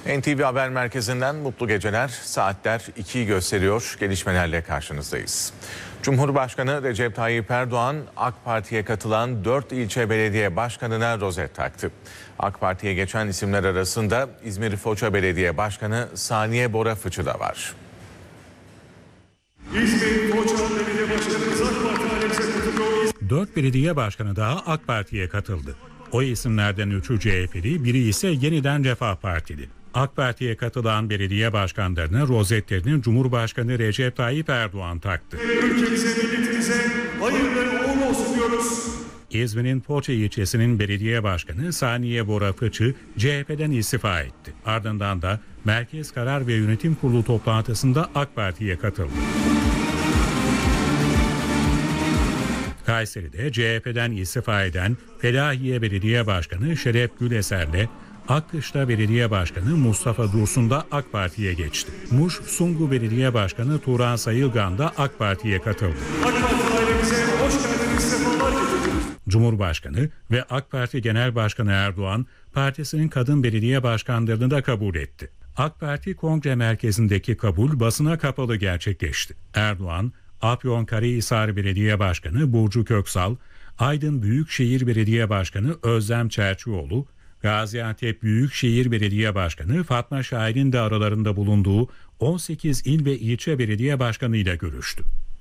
NTV Haber Merkezi'nden mutlu geceler. Saatler 2'yi gösteriyor. Gelişmelerle karşınızdayız. Cumhurbaşkanı Recep Tayyip Erdoğan AK Parti'ye katılan 4 ilçe belediye başkanına rozet taktı. AK Parti'ye geçen isimler arasında İzmir Foça Belediye Başkanı Saniye Bora Fıçı da var. İzmir Foça Belediye Başkanımız AK Parti ailemize katılıyor. 4 belediye başkanı daha AK Parti'ye katıldı. O isimlerden 3'ü CHP'li, biri ise yeniden Refah Partili. AK Parti'ye katılan belediye başkanlarına rozetlerini Cumhurbaşkanı Recep Tayyip Erdoğan taktı. Ülkemize, milletimize hayırlı uğurlu olsun diyoruz. İzmir'in Foça ilçesinin belediye başkanı Saniye Bora Fıçı CHP'den istifa etti. Ardından da Merkez Karar ve Yönetim Kurulu toplantısında AK Parti'ye katıldı. Kayseri'de CHP'den istifa eden Felahiye Belediye Başkanı Şeref Güleser'le Akkışla Belediye Başkanı Mustafa Dursun da AK Parti'ye geçti. Muş Sungu Belediye Başkanı Turan Sayılgan da AK Parti'ye katıldı. AK Parti ailemize hoş geldiniz, sefalar getirdiniz. Cumhurbaşkanı ve AK Parti Genel Başkanı Erdoğan, partisinin kadın belediye başkanlarını da kabul etti. AK Parti Kongre Merkezi'ndeki kabul basına kapalı gerçekleşti. Erdoğan, Afyonkarahisar Belediye Başkanı Burcu Köksal, Aydın Büyükşehir Belediye Başkanı Özlem Çerçioğlu, Gaziantep Büyükşehir Belediye Başkanı Fatma Şahin'in de aralarında bulunduğu 18 il ve ilçe belediye başkanı ile görüştü.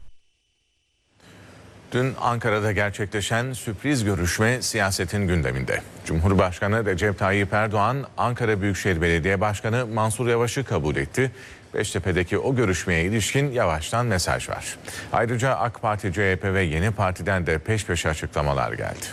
Dün Ankara'da gerçekleşen sürpriz görüşme siyasetin gündeminde. Cumhurbaşkanı Recep Tayyip Erdoğan, Ankara Büyükşehir Belediye Başkanı Mansur Yavaş'ı kabul etti. Beştepe'deki o görüşmeye ilişkin Yavaş'tan mesaj var. Ayrıca AK Parti, CHP ve Yeni Parti'den de peş peşe açıklamalar geldi.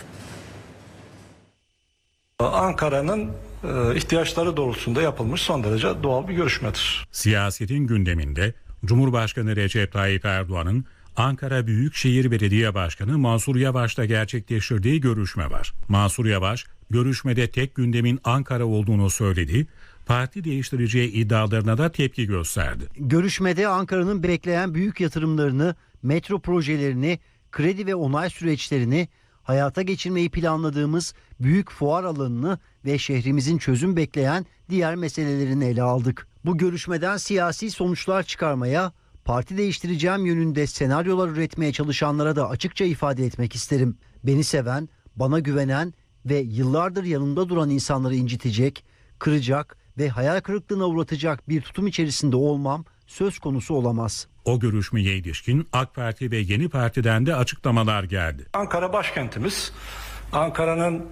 Ankara'nın ihtiyaçları doğrultusunda yapılmış son derece doğal bir görüşmedir. Siyasetin gündeminde Cumhurbaşkanı Recep Tayyip Erdoğan'ın Ankara Büyükşehir Belediye Başkanı Mansur Yavaş'la gerçekleştirdiği görüşme var. Mansur Yavaş, görüşmede tek gündemin Ankara olduğunu söyledi, parti değiştireceği iddialarına da tepki gösterdi. Görüşmede Ankara'nın bekleyen büyük yatırımlarını, metro projelerini, kredi ve onay süreçlerini, hayata geçirmeyi planladığımız büyük fuar alanını ve şehrimizin çözüm bekleyen diğer meselelerini ele aldık. Bu görüşmeden siyasi sonuçlar çıkarmaya, parti değiştireceğim yönünde senaryolar üretmeye çalışanlara da açıkça ifade etmek isterim. Beni seven, bana güvenen ve yıllardır yanımda duran insanları incitecek, kıracak ve hayal kırıklığına uğratacak bir tutum içerisinde olmam söz konusu olamaz. O görüşmeye ilişkin AK Parti ve Yeni Parti'den de açıklamalar geldi. Ankara başkentimiz. Ankara'nın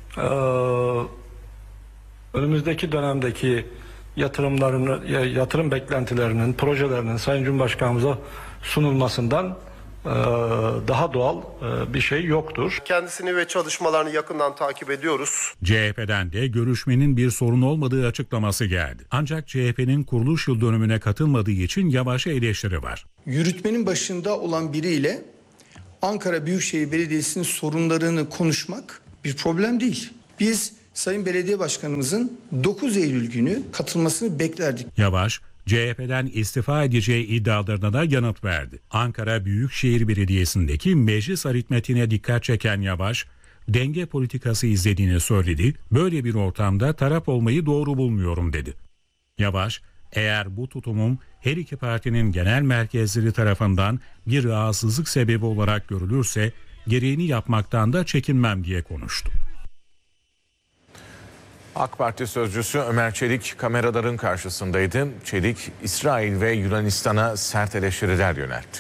önümüzdeki dönemdeki yatırım beklentilerinin, projelerinin Sayın Cumhurbaşkanımıza sunulmasından daha doğal bir şey yoktur. Kendisini ve çalışmalarını yakından takip ediyoruz. CHP'den de görüşmenin bir sorun olmadığı açıklaması geldi. Ancak CHP'nin kuruluş yıl dönümüne katılmadığı için Yavaş'a eleştiri var. Yürütmenin başında olan biriyle Ankara Büyükşehir Belediyesi'nin sorunlarını konuşmak bir problem değil. Biz Sayın Belediye Başkanımızın 9 Eylül günü katılmasını beklerdik. Yavaş, CHP'den istifa edeceği iddialarına da yanıt verdi. Ankara Büyükşehir Belediyesi'ndeki meclis aritmetiğine dikkat çeken Yavaş, denge politikası izlediğini söyledi. Böyle bir ortamda taraf olmayı doğru bulmuyorum dedi. Yavaş, eğer bu tutumum her iki partinin genel merkezleri tarafından bir rahatsızlık sebebi olarak görülürse gereğini yapmaktan da çekinmem diye konuştu. AK Parti sözcüsü Ömer Çelik kameraların karşısındaydı. Çelik, İsrail ve Yunanistan'a sert eleştiriler yöneltti.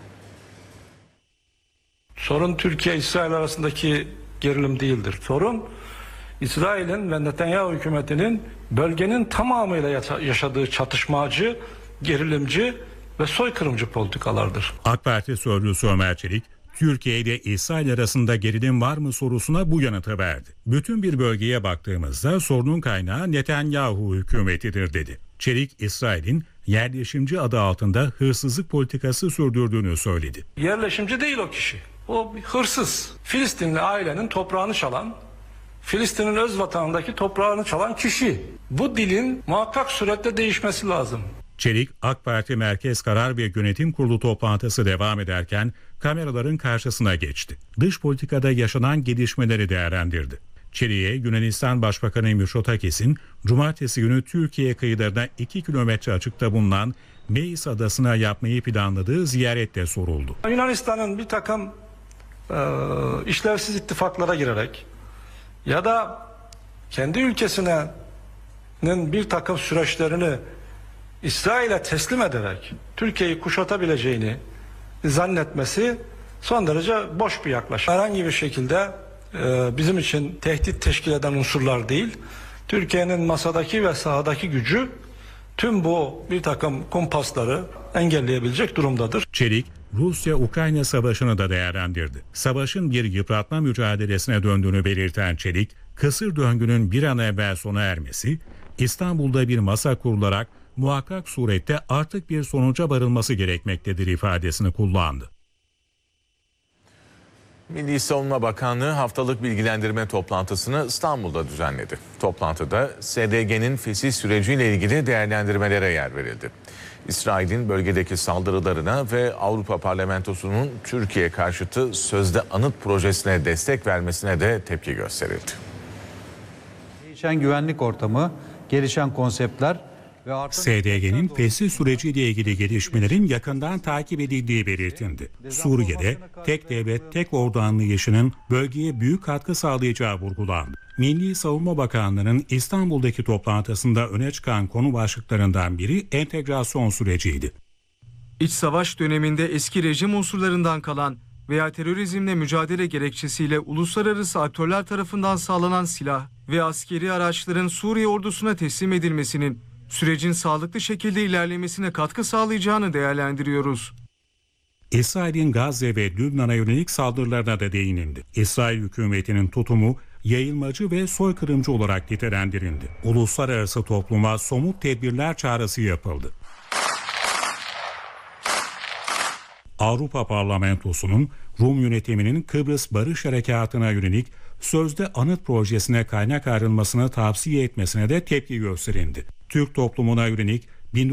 Sorun Türkiye-İsrail arasındaki gerilim değildir. Sorun İsrail'in ve Netanyahu hükümetinin bölgenin tamamıyla yaşadığı çatışmacı, gerilimci ve soykırımcı politikalardır. AK Parti sözcüsü Ömer Çelik, Türkiye ile İsrail arasında gerilim var mı sorusuna bu yanıtı verdi. Bütün bir bölgeye baktığımızda sorunun kaynağı Netanyahu hükümetidir dedi. Çelik, İsrail'in yerleşimci adı altında hırsızlık politikası sürdürdüğünü söyledi. Yerleşimci değil o kişi. O bir hırsız. Filistinli ailenin toprağını çalan, Filistin'in öz vatanındaki toprağını çalan kişi. Bu dilin muhakkak suretle değişmesi lazım. Çelik, AK Parti Merkez Karar ve Yönetim Kurulu toplantısı devam ederken kameraların karşısına geçti. Dış politikada yaşanan gelişmeleri değerlendirdi. Çelik'e Yunanistan Başbakanı Mitsotakis'in cumartesi günü Türkiye kıyılarına 2 kilometre açıkta bulunan Meis Adası'na yapmayı planladığı ziyarette soruldu. Yunanistan'ın bir takım işlevsiz ittifaklara girerek ya da kendi ülkesinin bir takım süreçlerini İsrail'e teslim ederek Türkiye'yi kuşatabileceğini zannetmesi son derece boş bir yaklaşım. Herhangi bir şekilde bizim için tehdit teşkil eden unsurlar değil, Türkiye'nin masadaki ve sahadaki gücü tüm bu bir takım kumpasları engelleyebilecek durumdadır. Çelik, Rusya-Ukrayna savaşını da değerlendirdi. Savaşın bir yıpratma mücadelesine döndüğünü belirten Çelik, kısır döngünün bir an evvel sona ermesi, İstanbul'da bir masa kurularak muhakkak surette artık bir sonuca varılması gerekmektedir ifadesini kullandı. Milli Savunma Bakanlığı haftalık bilgilendirme toplantısını İstanbul'da düzenledi. Toplantıda SDG'nin fesih süreciyle ilgili değerlendirmelere yer verildi. İsrail'in bölgedeki saldırılarına ve Avrupa Parlamentosu'nun Türkiye karşıtı sözde anıt projesine destek vermesine de tepki gösterildi. Değişen güvenlik ortamı, gelişen konseptler ve SDG'nin fesih süreciyle ilgili gelişmelerin yakından takip edildiği belirtildi. Suriye'de tek devlet, tek ordu anlayışının bölgeye büyük katkı sağlayacağı vurgulandı. Milli Savunma Bakanlığı'nın İstanbul'daki toplantısında öne çıkan konu başlıklarından biri entegrasyon süreciydi. İç savaş döneminde eski rejim unsurlarından kalan veya terörizmle mücadele gerekçesiyle uluslararası aktörler tarafından sağlanan silah ve askeri araçların Suriye ordusuna teslim edilmesinin sürecin sağlıklı şekilde ilerlemesine katkı sağlayacağını değerlendiriyoruz. İsrail'in Gazze ve Lübnan'a yönelik saldırılarına da değinildi. İsrail hükümetinin tutumu yayılmacı ve soykırımcı olarak nitelendirildi. Uluslararası topluma somut tedbirler çağrısı yapıldı. Avrupa Parlamentosu'nun Rum yönetiminin Kıbrıs Barış Harekatı'na yönelik sözde anıt projesine kaynak ayrılmasını tavsiye etmesine de tepki gösterildi. Türk toplumuna yönelik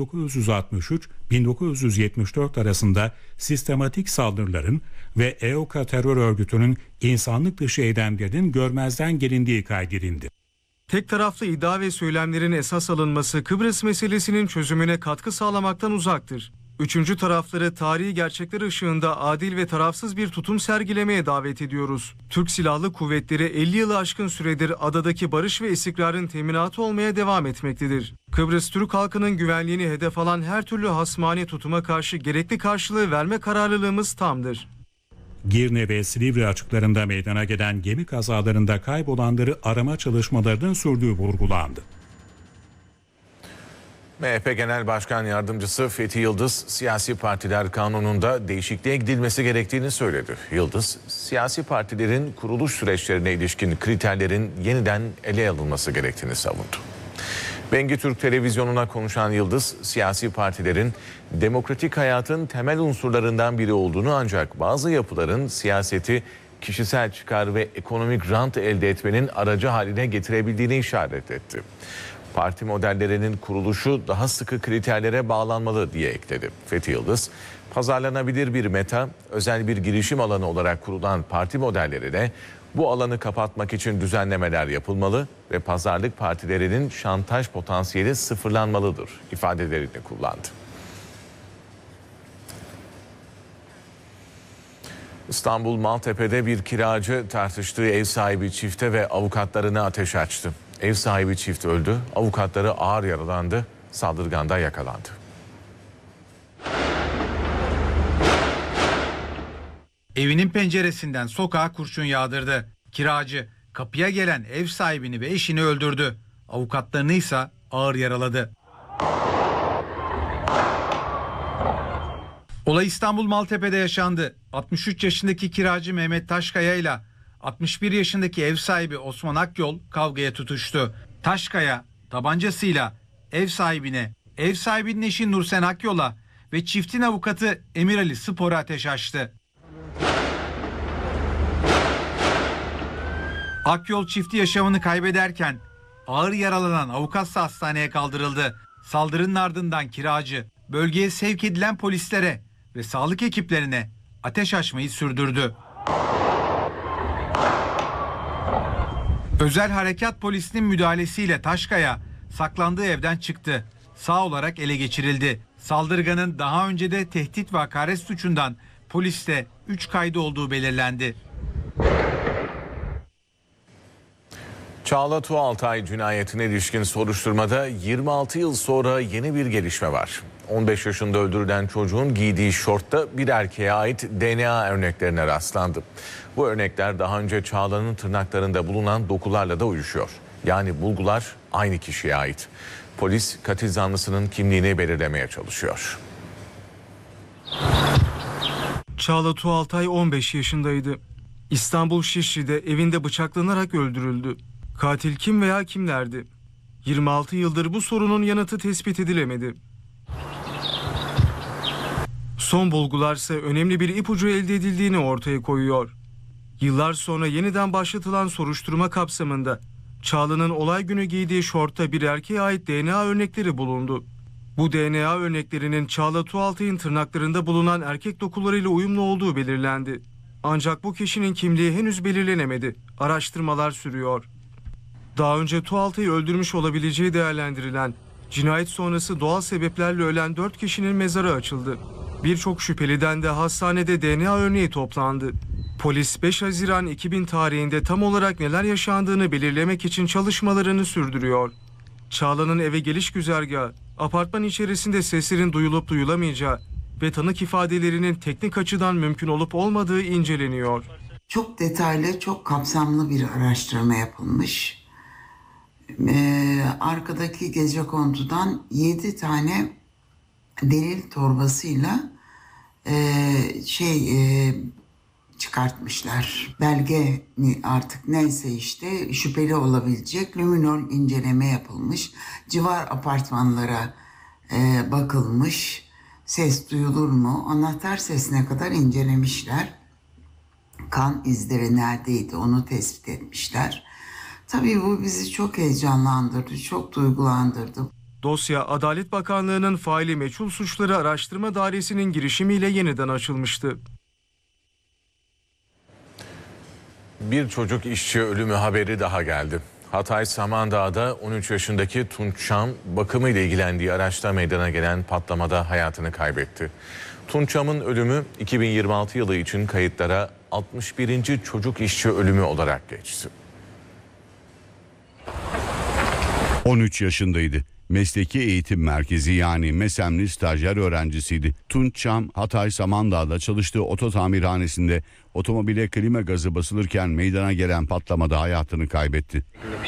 1963-1974 arasında sistematik saldırıların ve EOKA terör örgütünün insanlık dışı eylemlerinin görmezden gelindiği kaydedildi. Tek taraflı iddia ve söylemlerin esas alınması Kıbrıs meselesinin çözümüne katkı sağlamaktan uzaktır. Üçüncü tarafları tarihi gerçekler ışığında adil ve tarafsız bir tutum sergilemeye davet ediyoruz. Türk Silahlı Kuvvetleri 50 yılı aşkın süredir adadaki barış ve istikrarın teminatı olmaya devam etmektedir. Kıbrıs Türk halkının güvenliğini hedef alan her türlü hasmani tutuma karşı gerekli karşılığı verme kararlılığımız tamdır. Girne ve Silivri açıklarında meydana gelen gemi kazalarında kaybolanları arama çalışmalarının sürdüğü vurgulandı. MHP Genel Başkan Yardımcısı Fethi Yıldız, siyasi partiler kanununda değişikliğe gidilmesi gerektiğini söyledi. Yıldız, siyasi partilerin kuruluş süreçlerine ilişkin kriterlerin yeniden ele alınması gerektiğini savundu. Bengi Türk Televizyonu'na konuşan Yıldız, siyasi partilerin demokratik hayatın temel unsurlarından biri olduğunu ancak bazı yapıların siyaseti kişisel çıkar ve ekonomik rant elde etmenin aracı haline getirebildiğini işaret etti. Parti modellerinin kuruluşu daha sıkı kriterlere bağlanmalı diye ekledi. Fethi Yıldız, pazarlanabilir bir meta, özel bir girişim alanı olarak kurulan parti modellerine bu alanı kapatmak için düzenlemeler yapılmalı ve pazarlık partilerinin şantaj potansiyeli sıfırlanmalıdır ifadelerini kullandı. İstanbul Maltepe'de bir kiracı tartıştığı ev sahibi çifte ve avukatlarına ateş açtı. Ev sahibi çift öldü, avukatları ağır yaralandı, saldırgan da yakalandı. Evinin penceresinden sokağa kurşun yağdırdı. Kiracı kapıya gelen ev sahibini ve eşini öldürdü. Avukatlarını ise ağır yaraladı. Olay İstanbul Maltepe'de yaşandı. 63 yaşındaki kiracı Mehmet Taşkaya ile 61 yaşındaki ev sahibi Osman Akyol kavgaya tutuştu. Taşkaya tabancasıyla ev sahibinin eşi Nursen Akyol'a ve çiftin avukatı Emir Ali Spor'a ateş açtı. Akyol çifti yaşamını kaybederken ağır yaralanan avukatsa hastaneye kaldırıldı. Saldırının ardından kiracı bölgeye sevk edilen polislere ve sağlık ekiplerine ateş açmayı sürdürdü. Özel Harekat Polisi'nin müdahalesiyle Taşkaya saklandığı evden çıktı. Sağ olarak ele geçirildi. Saldırganın daha önce de tehdit ve hakaret suçundan poliste 3 kaydı olduğu belirlendi. Çağla Tuğaltay cinayetine ilişkin soruşturmada 26 yıl sonra yeni bir gelişme var. 15 yaşında öldürülen çocuğun giydiği şortta bir erkeğe ait DNA örneklerine rastlandı. Bu örnekler daha önce Çağla'nın tırnaklarında bulunan dokularla da uyuşuyor. Yani bulgular aynı kişiye ait. Polis katil zanlısının kimliğini belirlemeye çalışıyor. Çağla Tuğaltay 15 yaşındaydı. İstanbul Şişli'de evinde bıçaklanarak öldürüldü. Katil kim veya kimlerdi? 26 yıldır bu sorunun yanıtı tespit edilemedi. Son bulgularsa önemli bir ipucu elde edildiğini ortaya koyuyor. Yıllar sonra yeniden başlatılan soruşturma kapsamında Çağla'nın olay günü giydiği şortta bir erkeğe ait DNA örnekleri bulundu. Bu DNA örneklerinin Çağla Tuğaltay'ın tırnaklarında bulunan erkek dokularıyla uyumlu olduğu belirlendi. Ancak bu kişinin kimliği henüz belirlenemedi. Araştırmalar sürüyor. Daha önce Tuğaltay'ı öldürmüş olabileceği değerlendirilen, cinayet sonrası doğal sebeplerle ölen 4 kişinin mezarı açıldı. Birçok şüpheliden de hastanede DNA örneği toplandı. Polis 5 Haziran 2000 tarihinde tam olarak neler yaşandığını belirlemek için çalışmalarını sürdürüyor. Çağla'nın eve geliş güzergahı, apartman içerisinde seslerin duyulup duyulamayacağı ve tanık ifadelerinin teknik açıdan mümkün olup olmadığı inceleniyor. Çok detaylı, çok kapsamlı bir araştırma yapılmış. Arkadaki gecekondudan 7 tane delil torbasıyla çıkartmışlar. Belge artık neyse işte şüpheli olabilecek luminol inceleme yapılmış. Civar apartmanlara bakılmış. Ses duyulur mu? Anahtar sesine kadar incelemişler. Kan izleri neredeydi onu tespit etmişler. Tabii bu bizi çok heyecanlandırdı, çok duygulandırdı. Dosya Adalet Bakanlığı'nın faili meçhul suçları araştırma dairesinin girişimiyle yeniden açılmıştı. Bir çocuk işçi ölümü haberi daha geldi. Hatay Samandağ'da 13 yaşındaki Tunç Çam bakımıyla ilgilendiği araçta meydana gelen patlamada hayatını kaybetti. Tunç Çam'ın ölümü 2026 yılı için kayıtlara 61. çocuk işçi ölümü olarak geçti. 13 yaşındaydı. Mesleki Eğitim Merkezi yani MESEM'li stajyer öğrencisiydi. Tunç Çam, Hatay Samandağ'da çalıştığı oto tamirhanesinde otomobile klima gazı basılırken meydana gelen patlamada hayatını kaybetti.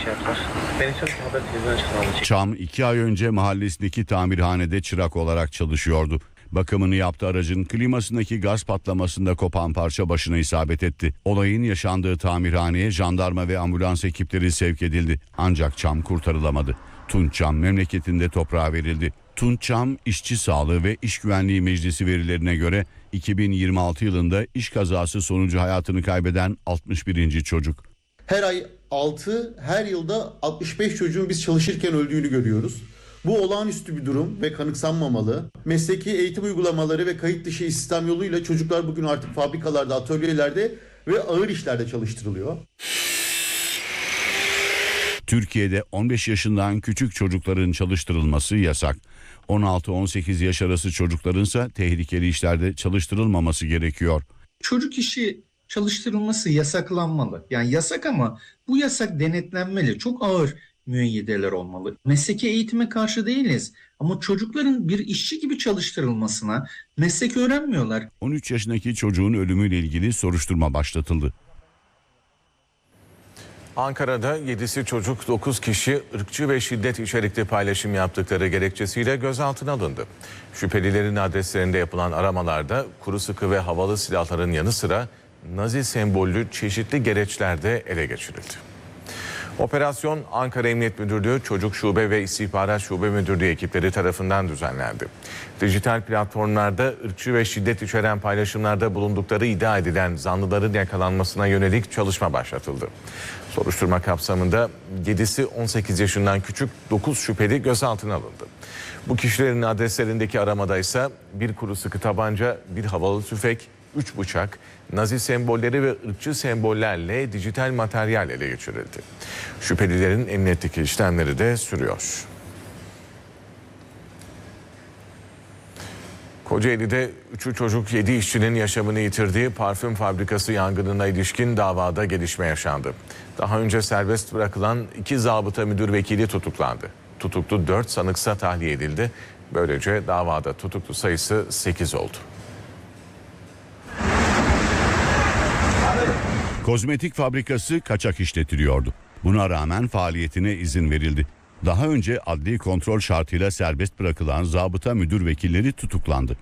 Çam 2 ay önce mahallesindeki tamirhanede çırak olarak çalışıyordu. Bakımını yaptığı aracın klimasındaki gaz patlamasında kopan parça başına isabet etti. Olayın yaşandığı tamirhaneye jandarma ve ambulans ekipleri sevk edildi. Ancak Çam kurtarılamadı. Tunç Çam memleketinde toprağa verildi. Tunç Çam, İşçi Sağlığı ve İş Güvenliği Meclisi verilerine göre 2026 yılında iş kazası sonucu hayatını kaybeden 61. çocuk. Her ay 6, her yılda 65 çocuğun biz çalışırken öldüğünü görüyoruz. Bu olağanüstü bir durum ve kanıksanmamalı. Mesleki eğitim uygulamaları ve kayıt dışı istihdam yoluyla çocuklar bugün artık fabrikalarda, atölyelerde ve ağır işlerde çalıştırılıyor. Türkiye'de 15 yaşından küçük çocukların çalıştırılması yasak. 16-18 yaş arası çocuklarınsa tehlikeli işlerde çalıştırılmaması gerekiyor. Çocuk işi çalıştırılması yasaklanmalı. Yani yasak ama bu yasak denetlenmeli. Çok ağır müeyyideler olmalı. Mesleki eğitime karşı değiliz ama çocukların bir işçi gibi çalıştırılmasına meslek öğrenmiyorlar. 13 yaşındaki çocuğun ölümüyle ilgili soruşturma başlatıldı. Ankara'da 7'si çocuk 9 kişi ırkçı ve şiddet içerikli paylaşım yaptıkları gerekçesiyle gözaltına alındı. Şüphelilerin adreslerinde yapılan aramalarda kuru sıkı ve havalı silahların yanı sıra Nazi sembollü çeşitli gereçler de ele geçirildi. Operasyon Ankara Emniyet Müdürlüğü Çocuk Şube ve İstihbarat Şube Müdürlüğü ekipleri tarafından düzenlendi. Dijital platformlarda ırkçı ve şiddet içeren paylaşımlarda bulundukları iddia edilen zanlıların yakalanmasına yönelik çalışma başlatıldı. Soruşturma kapsamında 7'si 18 yaşından küçük 9 şüpheli gözaltına alındı. Bu kişilerin adreslerindeki aramada ise bir kuru sıkı tabanca, bir havalı tüfek, 3 bıçak, Nazi sembolleri ve ırkçı sembollerle dijital materyal ele geçirildi. Şüphelilerin emniyetteki işlemleri de sürüyor. Kocaeli'de 3 çocuk 7 işçinin yaşamını yitirdiği parfüm fabrikası yangınına ilişkin davada gelişme yaşandı. Daha önce serbest bırakılan 2 zabıta müdür vekili tutuklandı. Tutuklu 4 sanıksa tahliye edildi. Böylece davada tutuklu sayısı 8 oldu. Kozmetik fabrikası kaçak işletiliyordu. Buna rağmen faaliyetine izin verildi. Daha önce adli kontrol şartıyla serbest bırakılan zabıta müdür vekilleri tutuklandı.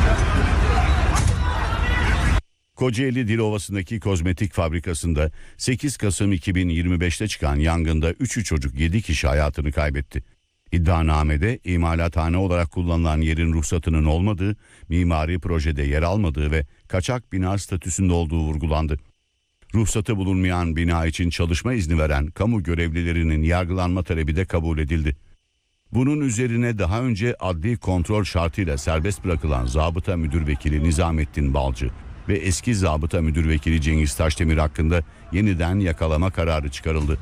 Kocaeli Dilovası'ndaki kozmetik fabrikasında 8 Kasım 2025'te çıkan yangında 3 çocuk 7 kişi hayatını kaybetti. İddianamede imalathane olarak kullanılan yerin ruhsatının olmadığı, mimari projede yer almadığı ve kaçak bina statüsünde olduğu vurgulandı. Ruhsatı bulunmayan bina için çalışma izni veren kamu görevlilerinin yargılanma talebi de kabul edildi. Bunun üzerine daha önce adli kontrol şartıyla serbest bırakılan zabıta müdür vekili Nizamettin Balcı ve eski zabıta müdür vekili Cengiz Taşdemir hakkında yeniden yakalama kararı çıkarıldı.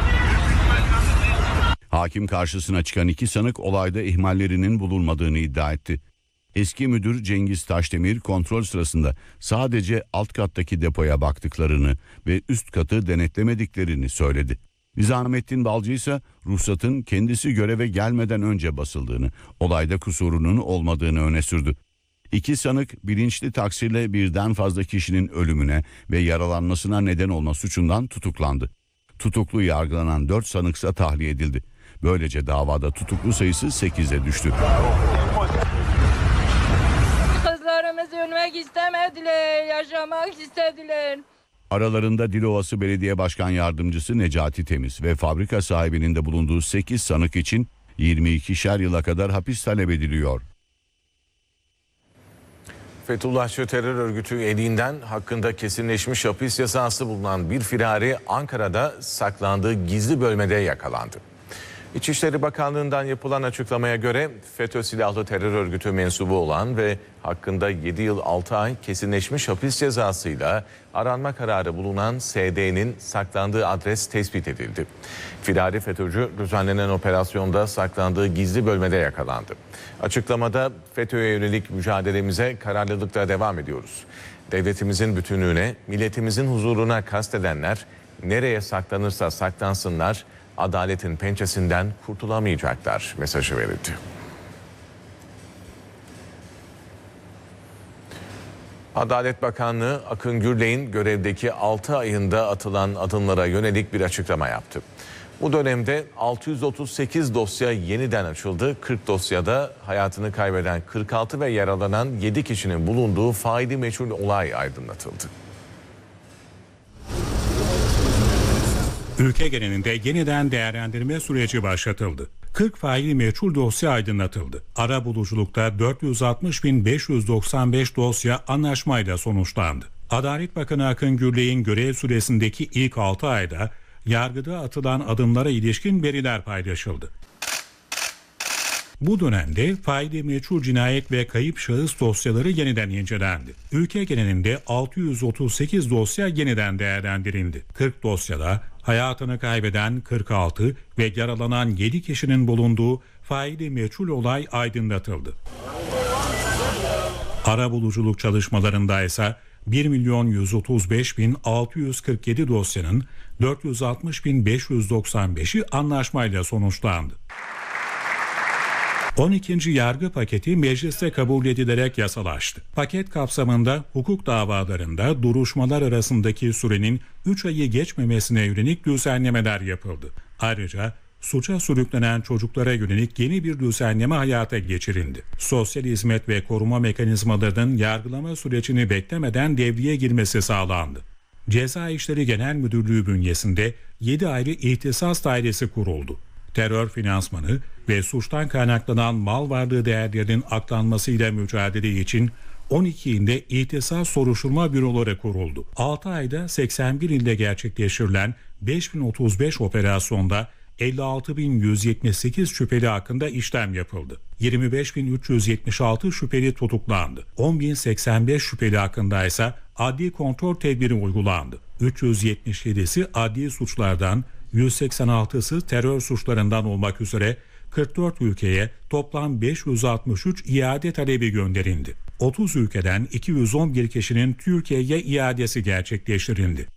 Hakim karşısına çıkan 2 sanık olayda ihmallerinin bulunmadığını iddia etti. Eski müdür Cengiz Taşdemir kontrol sırasında sadece alt kattaki depoya baktıklarını ve üst katı denetlemediklerini söyledi. Nizamettin Balcı ise ruhsatın kendisi göreve gelmeden önce basıldığını, olayda kusurunun olmadığını öne sürdü. 2 sanık bilinçli taksirle birden fazla kişinin ölümüne ve yaralanmasına neden olma suçundan tutuklandı. Tutuklu yargılanan 4 sanıksa tahliye edildi. Böylece davada tutuklu sayısı 8'e düştü. Kızlarımız ölmek istemediler, yaşamak istediler. Aralarında Dilovası Belediye Başkan Yardımcısı Necati Temiz ve fabrika sahibinin de bulunduğu 8 sanık için 22'şer yıla kadar hapis talep ediliyor. Fethullahçı terör örgütü elinden hakkında kesinleşmiş hapis cezası bulunan bir firari Ankara'da saklandığı gizli bölmede yakalandı. İçişleri Bakanlığı'ndan yapılan açıklamaya göre FETÖ silahlı terör örgütü mensubu olan ve hakkında 7 yıl 6 ay kesinleşmiş hapis cezasıyla aranma kararı bulunan SD'nin saklandığı adres tespit edildi. Firari FETÖ'cü düzenlenen operasyonda saklandığı gizli bölmede yakalandı. Açıklamada FETÖ'ye yönelik mücadelemize kararlılıkla devam ediyoruz. Devletimizin bütünlüğüne, milletimizin huzuruna kastedenler nereye saklanırsa saklansınlar, adaletin pençesinden kurtulamayacaklar mesajı verildi. Adalet Bakanlığı Akın Gürley'in görevdeki 6 ayında atılan adımlara yönelik bir açıklama yaptı. Bu dönemde 638 dosya yeniden açıldı. 40 dosyada hayatını kaybeden 46 ve yaralanan 7 kişinin bulunduğu faili meçhul olay aydınlatıldı. Ülke genelinde yeniden değerlendirme süreci başlatıldı. 40 faili meçhul dosya aydınlatıldı. Arabuluculukta 460.595 dosya anlaşmayla sonuçlandı. Adalet Bakanı Akın Gürley'in görev süresindeki ilk 6 ayda yargıda atılan adımlara ilişkin veriler paylaşıldı. Bu dönemde faili meçhul cinayet ve kayıp şahıs dosyaları yeniden incelendi. Ülke genelinde 638 dosya yeniden değerlendirildi. 40 dosyada hayatını kaybeden 46 ve yaralanan 7 kişinin bulunduğu faili meçhul olay aydınlatıldı. Arabuluculuk çalışmalarında ise 1.135.647 dosyanın 460.595'i anlaşmayla sonuçlandı. 12. yargı paketi mecliste kabul edilerek yasalaştı. Paket kapsamında hukuk davalarında duruşmalar arasındaki sürenin 3 ayı geçmemesine yönelik düzenlemeler yapıldı. Ayrıca suça sürüklenen çocuklara yönelik yeni bir düzenleme hayata geçirildi. Sosyal hizmet ve koruma mekanizmalarının yargılama sürecini beklemeden devreye girmesi sağlandı. Ceza İşleri Genel Müdürlüğü bünyesinde 7 ayrı ihtisas dairesi kuruldu. Terör finansmanı ve suçtan kaynaklanan mal varlığı değerlerinin aklanmasıyla mücadele için 12 ilde ihtisas soruşturma büroları kuruldu. 6 ayda 81 ilde gerçekleştirilen 5035 operasyonda 56.178 şüpheli hakkında işlem yapıldı. 25.376 şüpheli tutuklandı. 10.085 şüpheli hakkında ise adli kontrol tedbiri uygulandı. 377'si adli suçlardan, 186'sı terör suçlarından olmak üzere 44 ülkeye toplam 563 iade talebi gönderildi. 30 ülkeden 211 kişinin Türkiye'ye iadesi gerçekleştirildi.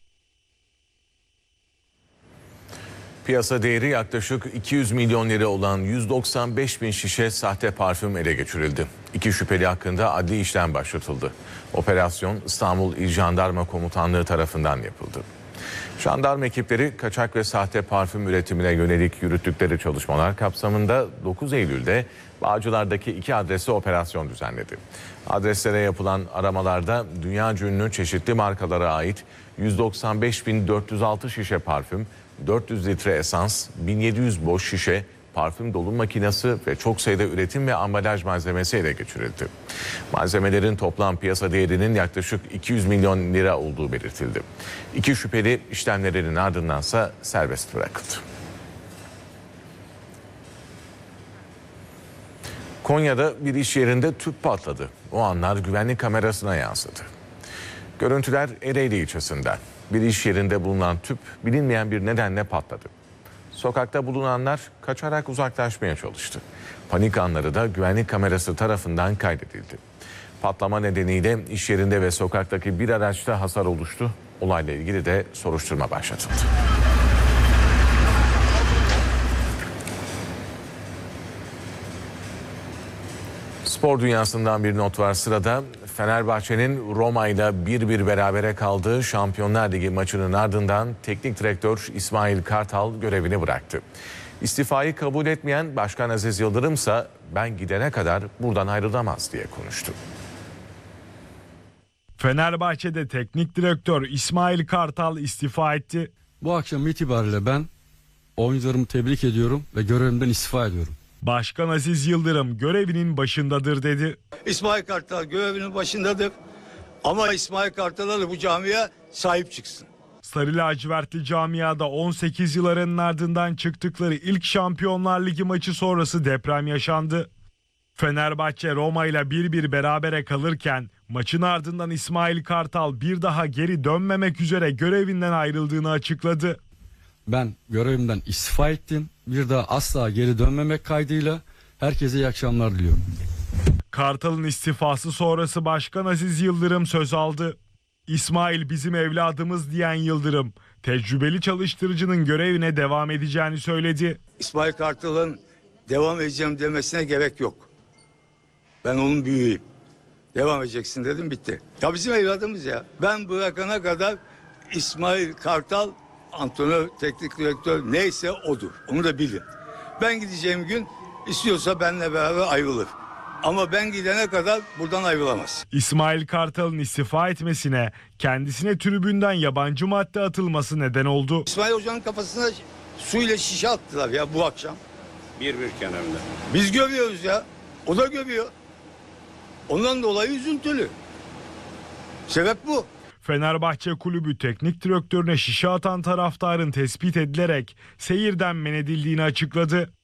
Piyasa değeri yaklaşık 200 milyon lira olan 195 bin şişe sahte parfüm ele geçirildi. 2 şüpheli hakkında adli işlem başlatıldı. Operasyon İstanbul İl Jandarma Komutanlığı tarafından yapıldı. Jandarma ekipleri kaçak ve sahte parfüm üretimine yönelik yürüttükleri çalışmalar kapsamında 9 Eylül'de Bağcılar'daki 2 adrese operasyon düzenledi. Adreslere yapılan aramalarda dünyaca ünlü çeşitli markalara ait 195.406 şişe parfüm, 400 litre esans, 1700 boş şişe, parfüm dolum makinesi ve çok sayıda üretim ve ambalaj malzemesi ele geçirildi. Malzemelerin toplam piyasa değerinin yaklaşık 200 milyon lira olduğu belirtildi. 2 şüpheli işlemlerinin ardındansa serbest bırakıldı. Konya'da bir iş yerinde tüp patladı. O anlar güvenlik kamerasına yansıdı. Görüntüler Ereğli ilçesinden. Bir iş yerinde bulunan tüp bilinmeyen bir nedenle patladı. Sokakta bulunanlar kaçarak uzaklaşmaya çalıştı. Panik anları da güvenlik kamerası tarafından kaydedildi. Patlama nedeniyle iş yerinde ve sokaktaki bir araçta hasar oluştu. Olayla ilgili de soruşturma başlatıldı. Spor dünyasından bir not var sırada. Fenerbahçe'nin Roma ile 1-1 berabere kaldığı Şampiyonlar Ligi maçının ardından teknik direktör İsmail Kartal görevini bıraktı. İstifayı kabul etmeyen Başkan Aziz Yıldırım ise ben gidene kadar buradan ayrılamaz diye konuştu. Fenerbahçe'de teknik direktör İsmail Kartal istifa etti. Bu akşam itibariyle ben oyuncularımı tebrik ediyorum ve görevimden istifa ediyorum. Başkan Aziz Yıldırım görevinin başındadır dedi. İsmail Kartal görevinin başındadır ama İsmail Kartal'a da bu camiye sahip çıksın. Sarı lacivertli camiada 18 yılların ardından çıktıkları ilk Şampiyonlar Ligi maçı sonrası deprem yaşandı. Fenerbahçe Roma ile 1-1 berabere kalırken maçın ardından İsmail Kartal bir daha geri dönmemek üzere görevinden ayrıldığını açıkladı. Ben görevimden istifa ettim. Bir daha asla geri dönmemek kaydıyla herkese iyi akşamlar diliyorum. Kartal'ın istifası sonrası Başkan Aziz Yıldırım söz aldı. İsmail bizim evladımız diyen Yıldırım, tecrübeli çalıştırıcının görevine devam edeceğini söyledi. İsmail Kartal'ın devam edeceğim demesine gerek yok. Ben onun büyüğüyüm. Devam edeceksin dedim, bitti. Ya bizim evladımız ya. Ben bırakana kadar İsmail Kartal antrenör, teknik direktör neyse odur. Onu da bilin. Ben gideceğim gün istiyorsa benimle beraber ayrılır. Ama ben gidene kadar buradan ayrılamaz. İsmail Kartal'ın istifa etmesine kendisine tribünden yabancı madde atılması neden oldu. İsmail Hoca'nın kafasına suyla şişe attılar ya bu akşam. 1-1 kenarında. Biz görüyoruz ya. O da görüyor. Ondan dolayı üzüntülü. Sebep bu. Fenerbahçe Kulübü teknik direktörüne şişe atan taraftarın tespit edilerek seyirden men edildiğini açıkladı.